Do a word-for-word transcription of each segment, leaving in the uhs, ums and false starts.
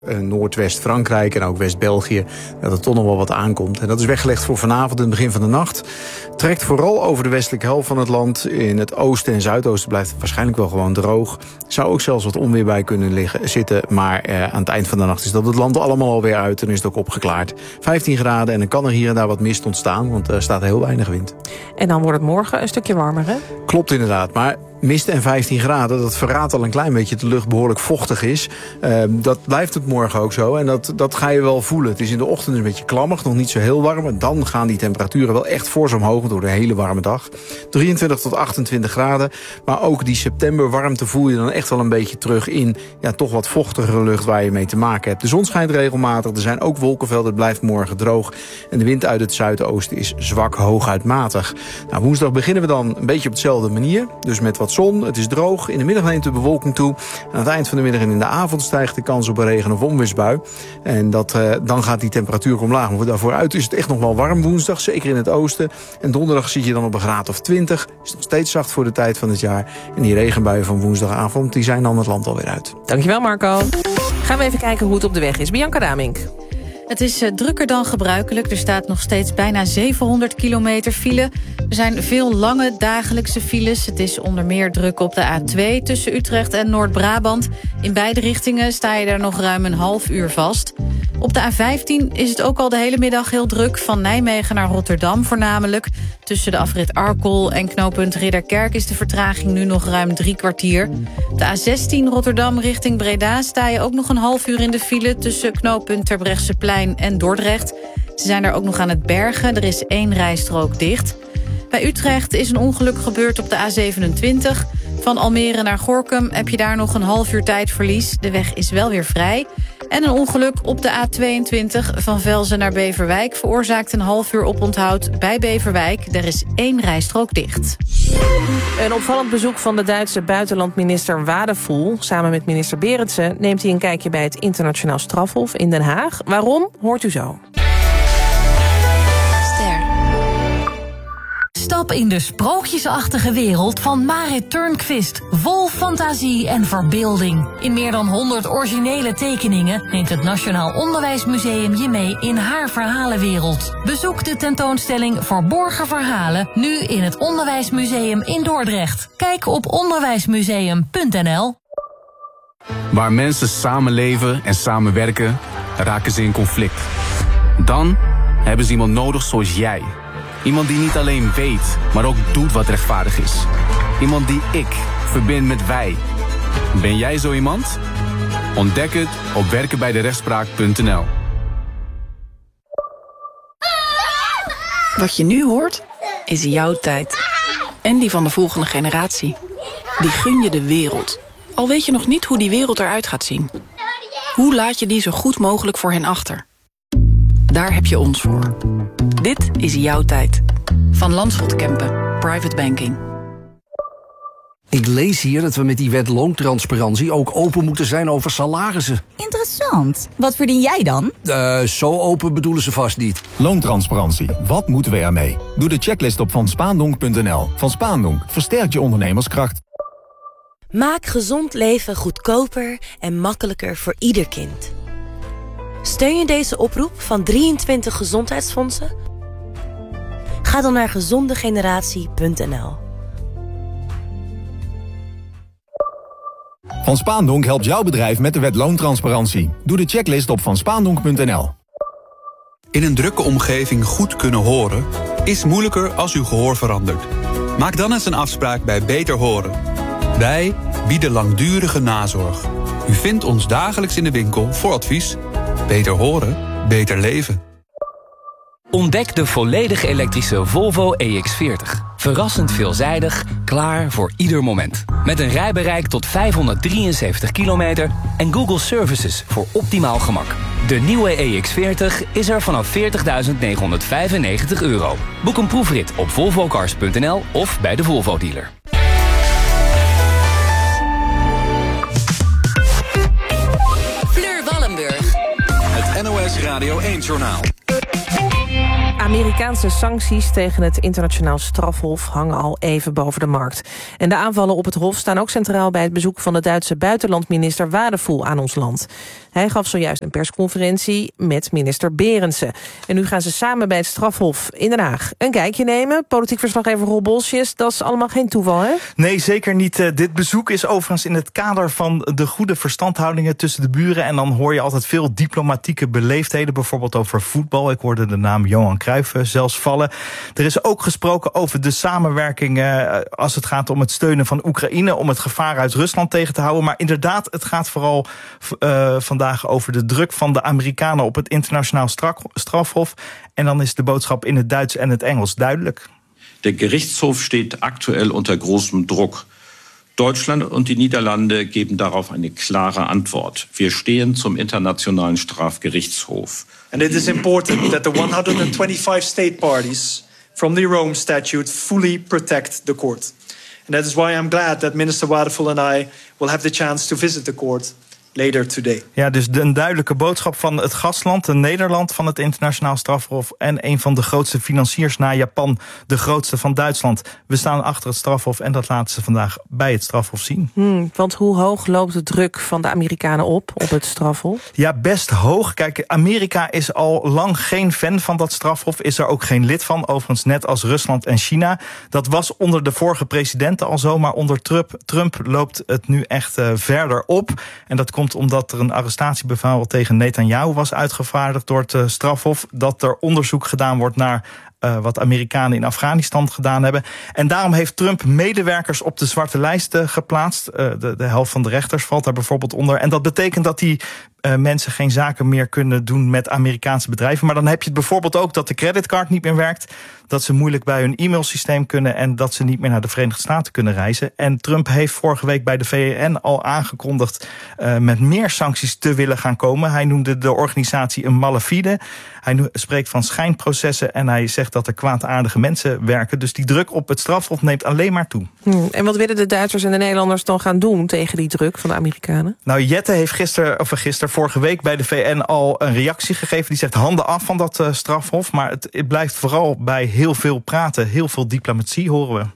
Uh, Noordwest-Frankrijk en ook West-België, dat er toch nog wel wat aankomt. En dat is weggelegd voor vanavond in het begin van de nacht. Trekt vooral over de westelijke helft van het land. In het oosten en zuidoosten blijft het waarschijnlijk wel gewoon droog. Zou ook zelfs wat onweer bij kunnen liggen, zitten. Maar uh, aan het eind van de nacht is dat het land allemaal alweer uit en is het ook opgeklaard. vijftien graden en dan kan er hier en daar wat mist ontstaan, want er staat heel weinig wind. En dan wordt het morgen een stukje warmer, hè? Klopt inderdaad, maar mist en vijftien graden, dat verraadt al een klein beetje dat de lucht behoorlijk vochtig is. Uh, dat blijft het morgen ook zo en dat, dat ga je wel voelen. Het is in de ochtend een beetje klammig, nog niet zo heel warm. En dan gaan die temperaturen wel echt fors omhoog door de hele warme dag. drieëntwintig tot achtentwintig graden. Maar ook die septemberwarmte voel je dan echt wel een beetje terug in ja, toch wat vochtigere lucht waar je mee te maken hebt. De zon schijnt regelmatig, er zijn ook wolkenvelden, het blijft morgen droog. En de wind uit het zuidoosten is zwak, hooguit matig. Nou, woensdag beginnen we dan een beetje op dezelfde manier. Dus met wat zon, het is droog. In de middag neemt de bewolking toe. Aan het eind van de middag en in de avond stijgt de kans op een regen- of onweersbui. En dat, uh, dan gaat die temperatuur omlaag. Maar daarvoor uit is het echt nog wel warm woensdag, zeker in het oosten. En donderdag zit je dan op een graad of twintig. Is nog steeds zacht voor de tijd van het jaar. En die regenbuien van woensdagavond, die zijn dan het land alweer uit. Dankjewel, Marco. Gaan we even kijken hoe het op de weg is. Bianca Damink. Het is uh, drukker dan gebruikelijk. Er staat nog steeds bijna zevenhonderd kilometer file. Er zijn veel lange dagelijkse files. Het is onder meer druk op de A twee tussen Utrecht en Noord-Brabant. In beide richtingen sta je daar nog ruim een half uur vast. Op de A vijftien is het ook al de hele middag heel druk. Van Nijmegen naar Rotterdam voornamelijk. Tussen de afrit Arkel en knooppunt Ridderkerk is de vertraging nu nog ruim drie kwartier. De A zestien Rotterdam richting Breda sta je ook nog een half uur in de file tussen knooppunt Terbrechtseplein en Dordrecht. Ze zijn daar ook nog aan het bergen. Er is één rijstrook dicht. Bij Utrecht is een ongeluk gebeurd op de A zevenentwintig. Van Almere naar Gorinchem heb je daar nog een half uur tijdverlies. De weg is wel weer vrij. En een ongeluk op de A tweeëntwintig van Velzen naar Beverwijk veroorzaakt een half uur oponthoud bij Beverwijk. Er is één rijstrook dicht. Een opvallend bezoek van de Duitse buitenlandminister Wadephul. Samen met minister Berendsen neemt hij een kijkje bij het Internationaal Strafhof in Den Haag. Waarom, hoort u zo. Stap in de sprookjesachtige wereld van Marit Turnquist. Vol fantasie en verbeelding. In meer dan honderd originele tekeningen neemt het Nationaal Onderwijsmuseum je mee in haar verhalenwereld. Bezoek de tentoonstelling Verborgen Verhalen nu in het Onderwijsmuseum in Dordrecht. Kijk op onderwijsmuseum punt n l. Waar mensen samenleven en samenwerken, raken ze in conflict. Dan hebben ze iemand nodig zoals jij. Iemand die niet alleen weet, maar ook doet wat rechtvaardig is. Iemand die ik verbind met wij. Ben jij zo iemand? Ontdek het op werken bij de rechtspraak punt n l. Wat je nu hoort, is jouw tijd. En die van de volgende generatie. Die gun je de wereld. Al weet je nog niet hoe die wereld eruit gaat zien. Hoe laat je die zo goed mogelijk voor hen achter? Daar heb je ons voor. Dit is jouw tijd. Van Landschot Kempen, Private Banking. Ik lees hier dat we met die wet loontransparantie ook open moeten zijn over salarissen. Interessant. Wat verdien jij dan? Uh, zo open bedoelen ze vast niet. Loontransparantie. Wat moeten we ermee? Doe de checklist op van spaandonk punt n l. Van Spaandonk versterkt je ondernemerskracht. Maak gezond leven goedkoper en makkelijker voor ieder kind. Steun je deze oproep van drieëntwintig gezondheidsfondsen? Ga dan naar gezondegeneratie punt n l. Van Spaandonk helpt jouw bedrijf met de wet loontransparantie. Doe de checklist op van spaandonk punt n l. In een drukke omgeving goed kunnen horen is moeilijker als uw gehoor verandert. Maak dan eens een afspraak bij Beter Horen. Wij bieden langdurige nazorg. U vindt ons dagelijks in de winkel voor advies. Beter horen, beter leven. Ontdek de volledig elektrische Volvo E X veertig. Verrassend veelzijdig, klaar voor ieder moment. Met een rijbereik tot vijfhonderddrieënzeventig kilometer en Google Services voor optimaal gemak. De nieuwe E X veertig is er vanaf veertigduizend negenhonderdvijfennegentig euro. Boek een proefrit op volvo cars punt n l of bij de Volvo dealer. Fleur Wallenburg. Het N O S Radio één-journaal. Amerikaanse sancties tegen het internationaal strafhof hangen al even boven de markt. En de aanvallen op het hof staan ook centraal bij het bezoek van de Duitse buitenlandminister Wadephul aan ons land. Hij gaf zojuist een persconferentie met minister Berendsen. En nu gaan ze samen bij het strafhof in Den Haag een kijkje nemen. Politiek verslaggever Roel Bolsjes, dat is allemaal geen toeval, hè? Nee, zeker niet. Uh, dit bezoek is overigens in het kader van de goede verstandhoudingen tussen de buren. En dan hoor je altijd veel diplomatieke beleefdheden, bijvoorbeeld over voetbal. Ik hoorde de naam Johan Cruijff zelfs vallen. Er is ook gesproken over de samenwerking uh, als het gaat om het steunen van Oekraïne, om het gevaar uit Rusland tegen te houden. Maar inderdaad, het gaat vooral uh, vandaag over de druk van de Amerikanen op het internationaal strafhof. En dan is de boodschap in het Duits en het Engels duidelijk. Der Gerichtshof steht aktuell unter großem Druck. Deutschland und die Niederlande geben darauf eine klare Antwort. Wir stehen zum Internationalen Strafgerichtshof. And it is important that the one hundred twenty-five state parties from the Rome Statute fully protect the court. And that is why I'm glad that Minister Waardevol and I will have the chance to visit the court later today. Ja, dus een duidelijke boodschap van het gastland, de Nederland van het internationaal strafhof en een van de grootste financiers na Japan, de grootste van Duitsland. We staan achter het strafhof en dat laten ze vandaag bij het strafhof zien. Hmm, want hoe hoog loopt de druk van de Amerikanen op, op het strafhof? Ja, best hoog. Kijk, Amerika is al lang geen fan van dat strafhof, is er ook geen lid van, overigens net als Rusland en China. Dat was onder de vorige presidenten al zo, maar onder Trump, Trump loopt het nu echt uh, verder op. En dat komt komt omdat er een arrestatiebevel tegen Netanyahu was uitgevaardigd door het uh, strafhof. Dat er onderzoek gedaan wordt naar Uh, wat Amerikanen in Afghanistan gedaan hebben. En daarom heeft Trump medewerkers op de zwarte lijst uh, geplaatst. Uh, de, de helft van de rechters valt daar bijvoorbeeld onder. En dat betekent dat die uh, mensen geen zaken meer kunnen doen met Amerikaanse bedrijven. Maar dan heb je het bijvoorbeeld ook dat de creditcard niet meer werkt. Dat ze moeilijk bij hun e-mailsysteem kunnen en dat ze niet meer naar de Verenigde Staten kunnen reizen. En Trump heeft vorige week bij de V N al aangekondigd uh, met meer sancties te willen gaan komen. Hij noemde de organisatie een malafide. Hij spreekt van schijnprocessen en hij zegt dat er kwaadaardige mensen werken. Dus die druk op het strafhof neemt alleen maar toe. Hmm, en wat willen de Duitsers en de Nederlanders dan gaan doen tegen die druk van de Amerikanen? Nou, Jette heeft gisteren, of gisteren, vorige week bij de V N al een reactie gegeven. Die zegt handen af van dat uh, strafhof. Maar het, het blijft vooral bij heel veel praten, heel veel diplomatie horen we.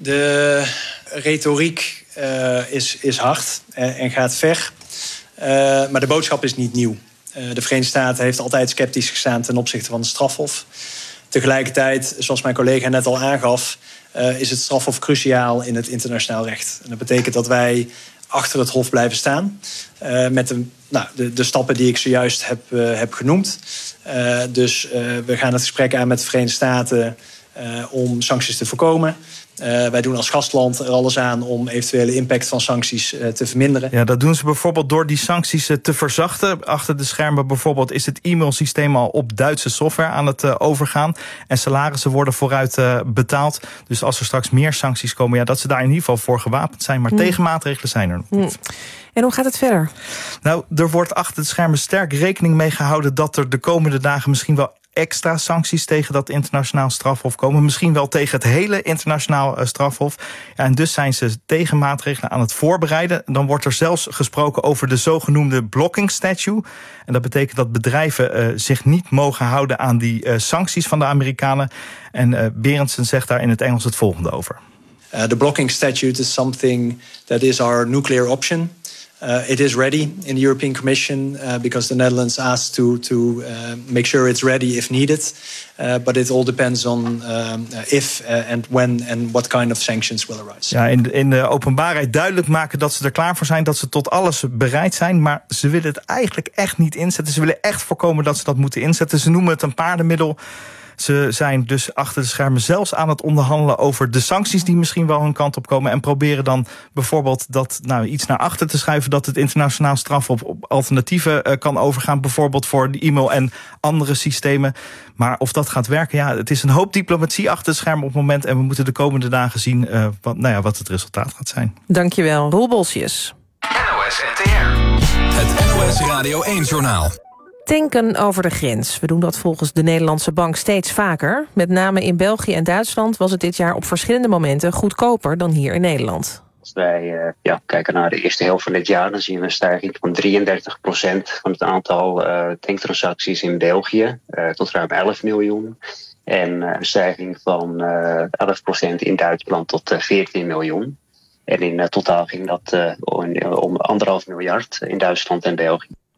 De retoriek uh, is, is hard en, en gaat ver. Uh, maar de boodschap is niet nieuw. Uh, de Verenigde Staten heeft altijd sceptisch gestaan ten opzichte van het strafhof. Tegelijkertijd, zoals mijn collega net al aangaf, uh, is het strafhof cruciaal in het internationaal recht. En dat betekent dat wij achter het hof blijven staan. Uh, met de, nou, de, de stappen die ik zojuist heb, uh, heb genoemd. Uh, dus uh, we gaan het gesprek aan met de Verenigde Staten uh, om sancties te voorkomen. Uh, wij doen als gastland er alles aan om eventuele impact van sancties uh, te verminderen. Ja, dat doen ze bijvoorbeeld door die sancties uh, te verzachten. Achter de schermen bijvoorbeeld is het e-mailsysteem al op Duitse software aan het uh, overgaan. En salarissen worden vooruit uh, betaald. Dus als er straks meer sancties komen, ja, dat ze daar in ieder geval voor gewapend zijn. Maar mm. tegenmaatregelen zijn er nog niet. Mm. En hoe gaat het verder? Nou, er wordt achter de schermen sterk rekening mee gehouden dat er de komende dagen misschien wel extra sancties tegen dat internationaal strafhof komen. Misschien wel tegen het hele internationaal uh, strafhof. Ja, en dus zijn ze tegenmaatregelen aan het voorbereiden. Dan wordt er zelfs gesproken over de zogenoemde blocking statute. En dat betekent dat bedrijven uh, zich niet mogen houden aan die uh, sancties van de Amerikanen. En uh, Berendsen zegt daar in het Engels het volgende over. Uh, the blocking statute is something that is our nuclear option. Uh, it is ready in the European Commission uh, because the Netherlands asked to, to uh, make sure it's ready if needed. Uh, but it all depends on uh, if uh, and when and what kind of sanctions will arise. Ja, in de, in de openbaarheid duidelijk maken dat ze er klaar voor zijn, dat ze tot alles bereid zijn. Maar ze willen het eigenlijk echt niet inzetten. Ze willen echt voorkomen dat ze dat moeten inzetten. Ze noemen het een paardenmiddel. Ze zijn dus achter de schermen zelfs aan het onderhandelen over de sancties die misschien wel hun kant op komen. En proberen dan bijvoorbeeld dat nou, iets naar achter te schuiven, dat het internationaal strafhof op alternatieven uh, kan overgaan. Bijvoorbeeld voor de e-mail en andere systemen. Maar of dat gaat werken, ja, het is een hoop diplomatie achter de schermen op het moment. En we moeten de komende dagen zien uh, wat, nou ja, wat het resultaat gaat zijn. Dankjewel, Roel Bolsjes. N O S N T R. Het N O S Radio één Journaal. Tanken over de grens. We doen dat volgens de Nederlandse bank steeds vaker. Met name in België en Duitsland was het dit jaar op verschillende momenten goedkoper dan hier in Nederland. Als wij uh, ja, kijken naar de eerste helft van dit jaar, dan zien we een stijging van drieëndertig procent van het aantal uh, tanktransacties in België uh, tot ruim elf miljoen. En uh, een stijging van uh, elf procent in Duitsland tot uh, veertien miljoen. En in uh, totaal ging dat uh, om, om anderhalf miljard in Duitsland en België.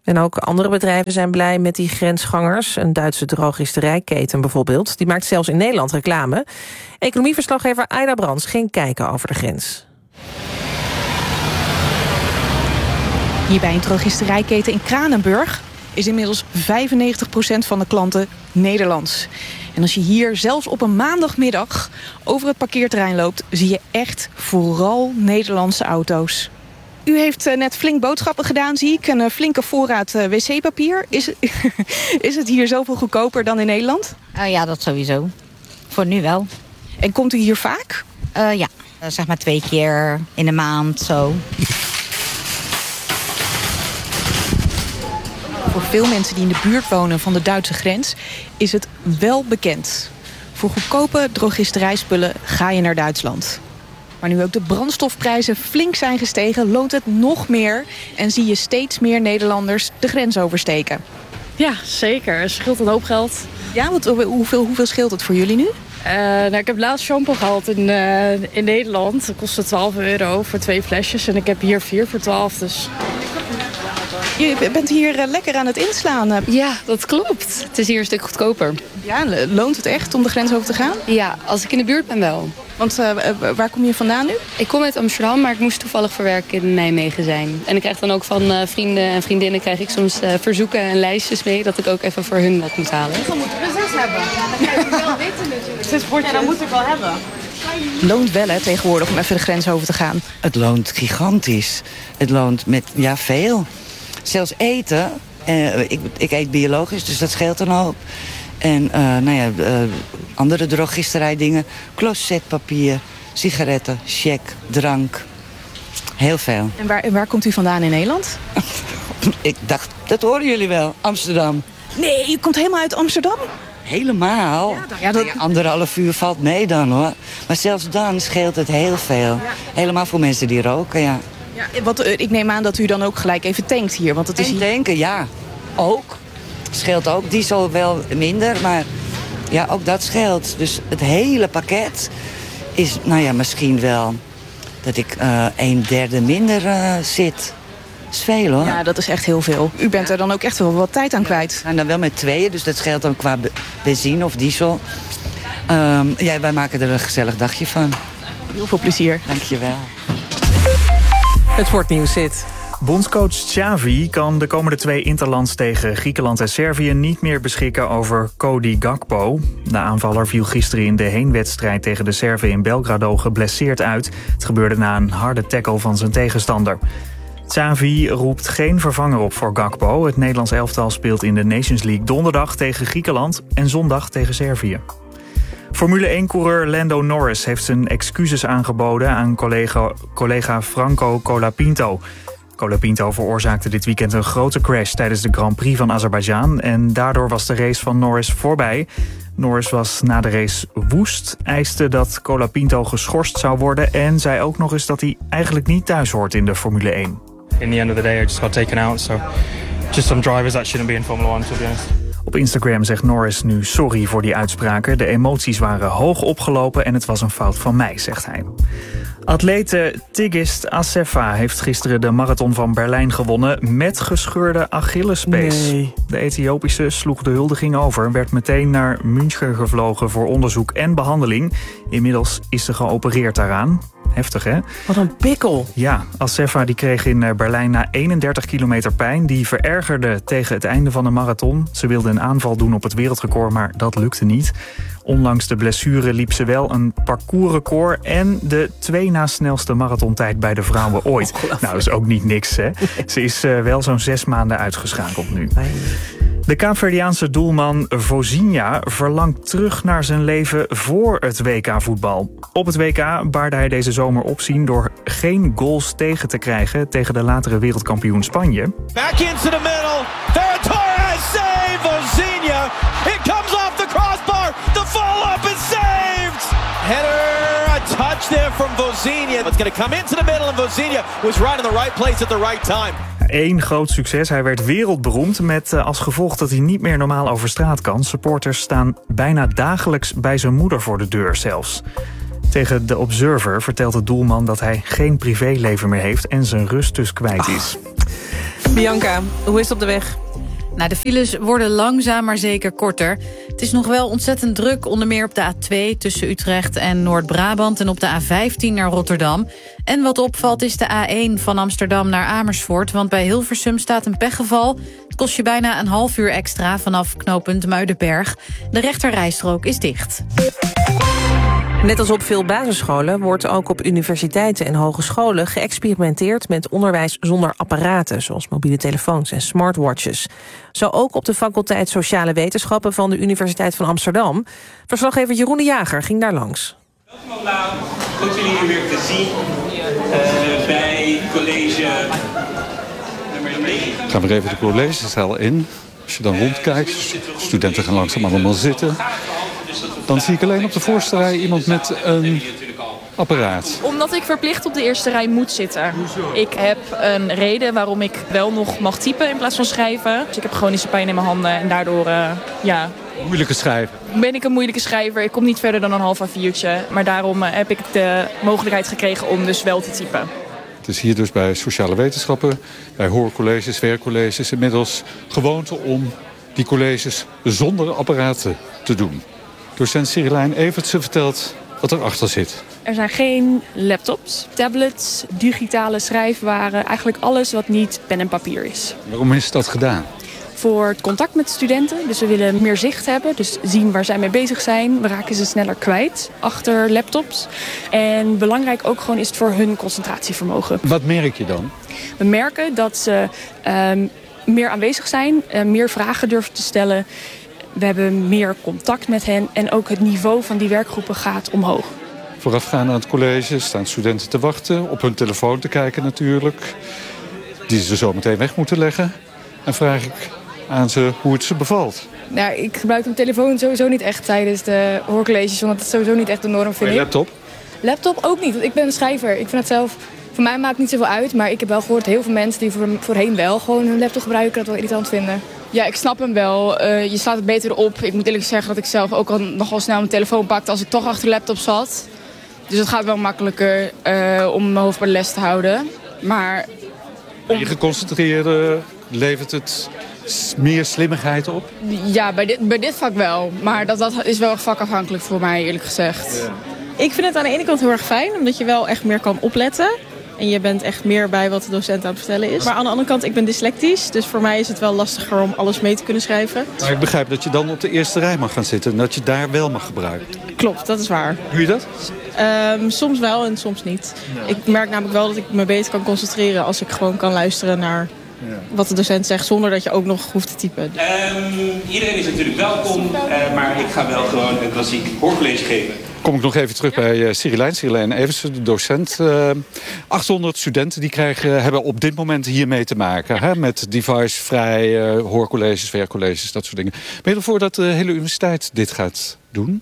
En ook andere bedrijven zijn blij met die grensgangers. Een Duitse drogisterijketen bijvoorbeeld. Die maakt zelfs in Nederland reclame. Economieverslaggever Aida Brands ging kijken over de grens. Hier bij een drogisterijketen in Kranenburg is inmiddels vijfennegentig procent van de klanten Nederlands. En als je hier zelfs op een maandagmiddag over het parkeerterrein loopt, zie je echt vooral Nederlandse auto's. U heeft net flink boodschappen gedaan, zie ik. Een flinke voorraad wc-papier. Is, is het hier zoveel goedkoper dan in Nederland? Uh, ja, dat sowieso. Voor nu wel. En komt u hier vaak? Uh, ja, uh, zeg maar twee keer in de maand, zo. Voor veel mensen die in de buurt wonen van de Duitse grens is het wel bekend. Voor goedkope drogisterijspullen ga je naar Duitsland. Maar nu ook de brandstofprijzen flink zijn gestegen, loont het nog meer en zie je steeds meer Nederlanders de grens oversteken. Ja, zeker. Het scheelt een hoop geld. Ja, wat, hoeveel, hoeveel scheelt het voor jullie nu? Uh, nou, ik heb laatst shampoo gehaald in, uh, in Nederland. Dat kostte twaalf euro voor twee flesjes en ik heb hier vier voor twaalf. Dus... Je bent hier uh, lekker aan het inslaan. Ja, dat klopt. Het is hier een stuk goedkoper. Ja, loont het echt om de grens over te gaan? Ja, als ik in de buurt ben wel. Want uh, waar kom je vandaan nu? Ik kom uit Amsterdam, maar ik moest toevallig voor werk in Nijmegen zijn. En ik krijg dan ook van uh, vrienden en vriendinnen krijg ik soms uh, verzoeken en lijstjes mee dat ik ook even voor hun wat moet halen. Dan moet ik zes hebben. Dan krijg je wel weten natuurlijk. Zes bordjes. Ja, dan moet ik wel hebben. Loont wel hè, tegenwoordig om even de grens over te gaan. Het loont gigantisch. Het loont met ja, veel. Zelfs eten. Uh, ik, ik eet biologisch, dus dat scheelt een hoop. En uh, nou ja, uh, andere drogisterijdingen. Closetpapier, sigaretten, check, drank. Heel veel. En waar, en waar komt u vandaan in Nederland? Ik dacht, dat horen jullie wel. Amsterdam. Nee, u komt helemaal uit Amsterdam? Helemaal. Ja, dan, ja, dat... ja, anderhalf uur valt mee dan hoor. Maar zelfs dan scheelt het heel veel. Ja. Helemaal voor mensen die roken, ja. Ja, wat, ik neem aan dat u dan ook gelijk even tankt hier. Want het is en hier... tanken, ja. Ook. Scheelt ook. Diesel wel minder, maar ja, ook dat scheelt. Dus het hele pakket is, nou ja, misschien wel dat ik uh, een derde minder uh, zit. Dat is veel hoor. Ja, dat is echt heel veel. U bent er dan ook echt wel wat tijd aan kwijt. En dan wel met tweeën, dus dat scheelt dan qua benzine of diesel. Um, ja, wij maken er een gezellig dagje van. Heel veel plezier. Dankjewel. Het sportnieuws zit. Bondscoach Xavi kan de komende twee interlands tegen Griekenland en Servië niet meer beschikken over Cody Gakpo. De aanvaller viel gisteren in de heenwedstrijd tegen de Serven in Belgrado geblesseerd uit. Het gebeurde na een harde tackle van zijn tegenstander. Xavi roept geen vervanger op voor Gakpo. Het Nederlands elftal speelt in de Nations League donderdag tegen Griekenland en zondag tegen Servië. Formule één-coureur Lando Norris heeft zijn excuses aangeboden aan collega, collega Franco Colapinto. Colapinto veroorzaakte dit weekend een grote crash tijdens de Grand Prix van Azerbeidzjan en daardoor was de race van Norris voorbij. Norris was na de race woest, eiste dat Colapinto geschorst zou worden en zei ook nog eens dat hij eigenlijk niet thuis hoort in de Formule één. In the end of the day I just got taken out, so just some drivers that shouldn't be in Formula one, to be honest. Op Instagram zegt Norris nu sorry voor die uitspraken. De emoties waren hoog opgelopen en het was een fout van mij, zegt hij. Atlete Tigist Assefa heeft gisteren de marathon van Berlijn gewonnen met gescheurde Achillespees. Nee. De Ethiopische sloeg de huldiging over en werd meteen naar München gevlogen voor onderzoek en behandeling. Inmiddels is ze geopereerd daaraan. Heftig, hè? Wat een pikkel. Ja, Assefa die kreeg in Berlijn na eenendertig kilometer pijn. Die verergerde tegen het einde van de marathon. Ze wilde een aanval doen op het wereldrecord, maar dat lukte niet. Ondanks de blessure liep ze wel een parcoursrecord en de twee na snelste marathontijd bij de vrouwen ooit. Nou, dat is ook niet niks, hè? Ze is uh, wel zo'n zes maanden uitgeschakeld nu. De Kaapverdiaanse doelman Vozinha verlangt terug naar zijn leven voor het W K-voetbal. Op het W K baarde hij deze zomer opzien door geen goals tegen te krijgen tegen de latere wereldkampioen Spanje. Back into the middle. There Torres save Vozinha. It comes off the crossbar. The follow-up is saved. Header, a touch there from Vozinha. It's going to come into the middle and Vozinha was right in the right place at the right time. Eén groot succes. Hij werd wereldberoemd met als gevolg dat hij niet meer normaal over straat kan. Supporters staan bijna dagelijks bij zijn moeder voor de deur zelfs. Tegen de Observer vertelt de doelman dat hij geen privéleven meer heeft en zijn rust dus kwijt is. Bianca, hoe is het op de weg? Nou, de files worden langzaam maar zeker korter. Het is nog wel ontzettend druk, onder meer op de A twee tussen Utrecht en Noord-Brabant en op de A vijftien naar Rotterdam. En wat opvalt is de A één van Amsterdam naar Amersfoort, want bij Hilversum staat een pechgeval. Het kost je bijna een half uur extra vanaf knooppunt Muidenberg. De rechterrijstrook is dicht. Net als op veel basisscholen wordt ook op universiteiten en hogescholen geëxperimenteerd met onderwijs zonder apparaten, zoals mobiele telefoons en smartwatches. Zo ook op de faculteit Sociale Wetenschappen van de Universiteit van Amsterdam. Verslaggever Jeroen de Jager ging daar langs. Welkom allemaal, goed jullie hier weer te zien uh, bij college nummer negen. Gaan we even de collegezaal in. Als je dan rondkijkt, studenten gaan langzaam allemaal zitten. Dan zie ik alleen op de voorste rij iemand met een apparaat. Omdat ik verplicht op de eerste rij moet zitten. Ik heb een reden waarom ik wel nog mag typen in plaats van schrijven. Dus ik heb chronische pijn in mijn handen en daardoor, uh, ja... Moeilijke schrijver. Ben ik een moeilijke schrijver. Ik kom niet verder dan een half A viertje. Maar daarom uh, heb ik de mogelijkheid gekregen om dus wel te typen. Het is hier dus bij sociale wetenschappen, bij hoorcolleges, werkcolleges inmiddels gewoonte om die colleges zonder apparaten te doen. Docent Cirilijn Evertse vertelt wat erachter zit. Er zijn geen laptops, tablets, digitale schrijfwaren. Eigenlijk alles wat niet pen en papier is. Waarom is dat gedaan? Voor het contact met studenten. Dus we willen meer zicht hebben. Dus zien waar zij mee bezig zijn. We raken ze sneller kwijt achter laptops. En belangrijk ook gewoon is het voor hun concentratievermogen. Wat merk je dan? We merken dat ze um, meer aanwezig zijn. Uh, meer vragen durven te stellen. We hebben meer contact met hen en ook het niveau van die werkgroepen gaat omhoog. Voorafgaand aan het college staan studenten te wachten, op hun telefoon te kijken natuurlijk. Die ze zo meteen weg moeten leggen. En vraag ik aan ze hoe het ze bevalt. Nou, ik gebruik mijn telefoon sowieso niet echt tijdens de hoorcolleges, omdat het sowieso niet echt de norm vind. En laptop? Laptop ook niet, want ik ben een schrijver. Ik vind het zelf, voor mij maakt het niet zoveel uit, maar ik heb wel gehoord heel veel mensen die voor, voorheen wel gewoon hun laptop gebruiken, dat wel irritant vinden. Ja, ik snap hem wel. Uh, je slaat het beter op. Ik moet eerlijk zeggen dat ik zelf ook al nogal snel mijn telefoon pakte als ik toch achter de laptop zat. Dus het gaat wel makkelijker uh, om mijn hoofd bij de les te houden. Maar... Om... Je geconcentreerde levert het meer slimmigheid op? Ja, bij dit, bij dit vak wel. Maar dat, dat is wel vakafhankelijk voor mij, eerlijk gezegd. Ja. Ik vind het aan de ene kant heel erg fijn, omdat je wel echt meer kan opletten. En je bent echt meer bij wat de docent aan het vertellen is. Maar aan de andere kant, ik ben dyslectisch. Dus voor mij is het wel lastiger om alles mee te kunnen schrijven. Maar ik begrijp dat je dan op de eerste rij mag gaan zitten. En dat je daar wel mag gebruiken. Klopt, dat is waar. Doe je dat? Um, soms wel en soms niet. Ja. Ik merk namelijk wel dat ik me beter kan concentreren als ik gewoon kan luisteren naar... Ja. Wat de docent zegt, zonder dat je ook nog hoeft te typen. Um, iedereen is natuurlijk welkom, uh, maar ik ga wel gewoon een klassiek hoorcollege geven. Kom ik nog even terug bij uh, Cirilijn, Cirilijn Evertse, de docent. Uh, achthonderd studenten die krijgen, hebben op dit moment hiermee te maken. Hè, met devicevrij, uh, hoorcolleges, werkcolleges, dat soort dingen. Ben je ervoor dat de hele universiteit dit gaat doen?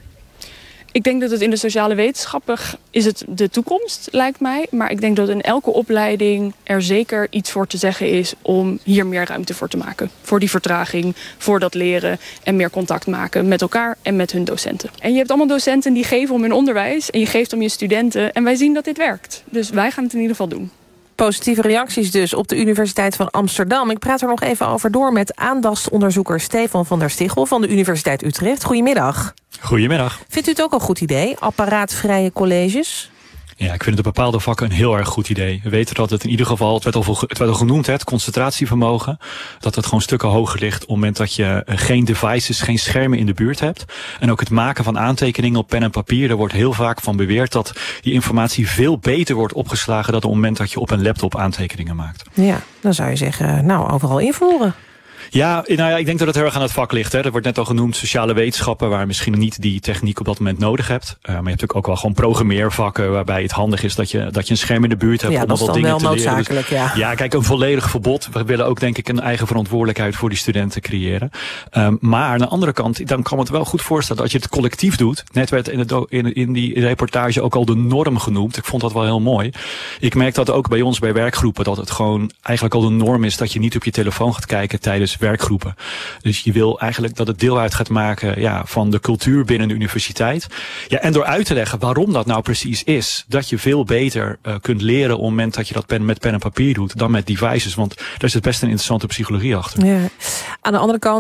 Ik denk dat het in de sociale wetenschappen is het de toekomst, lijkt mij. Maar ik denk dat in elke opleiding er zeker iets voor te zeggen is om hier meer ruimte voor te maken. Voor die vertraging, voor dat leren en meer contact maken met elkaar en met hun docenten. En je hebt allemaal docenten die geven om hun onderwijs en je geeft om je studenten. En wij zien dat dit werkt. Dus wij gaan het in ieder geval doen. Positieve reacties dus op de Universiteit van Amsterdam. Ik praat er nog even over door met aandachtsonderzoeker Stefan van der Stichel van de Universiteit Utrecht. Goedemiddag. Goedemiddag. Vindt u het ook een goed idee, apparaatvrije colleges? Ja, ik vind het op bepaalde vakken een heel erg goed idee. We weten dat het in ieder geval, het werd al, het werd al genoemd, het concentratievermogen, dat het gewoon stukken hoger ligt op het moment dat je geen devices, geen schermen in de buurt hebt. En ook het maken van aantekeningen op pen en papier, daar wordt heel vaak van beweerd dat die informatie veel beter wordt opgeslagen dan op het moment dat je op een laptop aantekeningen maakt. Ja, dan zou je zeggen, nou, overal invoeren. Ja, nou ja, ik denk dat het heel erg aan het vak ligt. Hè. Er wordt net al genoemd sociale wetenschappen, waar je misschien niet die techniek op dat moment nodig hebt. Uh, maar je hebt natuurlijk ook wel gewoon programmeervakken, waarbij het handig is dat je, dat je een scherm in de buurt hebt. Ja, om dat is wat dan dingen wel te leren. noodzakelijk, dus, ja. Ja, kijk, een volledig verbod. We willen ook denk ik een eigen verantwoordelijkheid voor die studenten creëren. Um, maar aan de andere kant, dan kan het wel goed voorstellen dat je het collectief doet. Net werd in, het, in, in die reportage ook al de norm genoemd. Ik vond dat wel heel mooi. Ik merk dat ook bij ons bij werkgroepen, dat het gewoon eigenlijk al de norm is dat je niet op je telefoon gaat kijken tijdens werkgroepen. Dus je wil eigenlijk dat het deel uit gaat maken ja, van de cultuur binnen de universiteit. Ja, en door uit te leggen waarom dat nou precies is, dat je veel beter uh, kunt leren op het moment dat je dat pen, met pen en papier doet dan met devices. Want daar zit best een interessante psychologie achter. Ja. Aan de andere kant